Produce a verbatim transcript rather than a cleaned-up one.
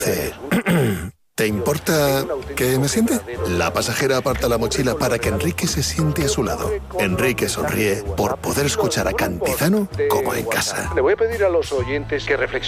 ¿Te, ¿Te importa que me siente? La pasajera aparta la mochila para que Enrique se siente a su lado. Enrique sonríe por poder escuchar a Cantizano como en casa. Le voy a pedir a los oyentes que reflexionen.